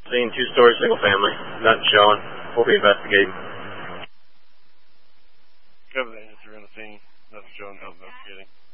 Scene, two-story, single family. Nothing showing. We'll be investigating. Cover the answer in the scene. Nothing showing. How's investigating.